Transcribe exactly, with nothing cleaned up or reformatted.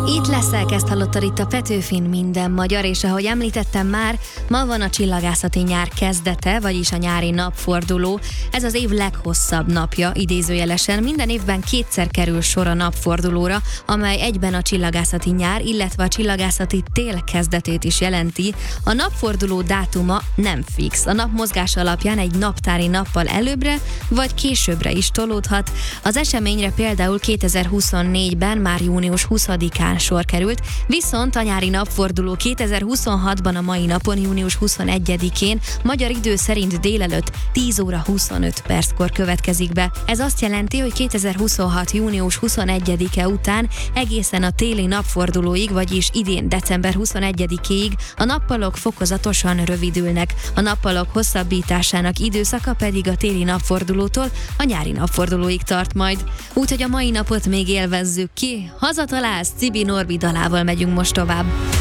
Itt leszel, ezt hallottad itt a Petőfin Minden Magyar, és ahogy említettem már, ma van a csillagászati nyár kezdete, vagyis a nyári napforduló. Ez az év leghosszabb napja, idézőjelesen. Minden évben kétszer kerül sor a napfordulóra, amely egyben a csillagászati nyár, illetve a csillagászati tél kezdetét is jelenti. A napforduló dátuma nem fix. A nap mozgása alapján egy naptári nappal előbbre vagy későbbre is tolódhat. Az eseményre például kétezer-huszonnégyben már június huszadikán sor került, viszont a nyári napforduló kétezer-huszonhatban a mai napon, június huszonegyedikén magyar idő szerint délelőtt tíz óra huszonöt perckor következik be. Ez azt jelenti, hogy kétezer-huszonhat. június huszonegyedike után egészen a téli napfordulóig, vagyis idén december huszonegyedikéig a nappalok fokozatosan rövidülnek. A nappalok hosszabbításának időszaka pedig a téli napfordulótól a nyári napfordulóig tart majd. Úgyhogy a mai napot még élvezzük ki. Hazatalálsz, Cibi Norbi dalával megyünk most tovább.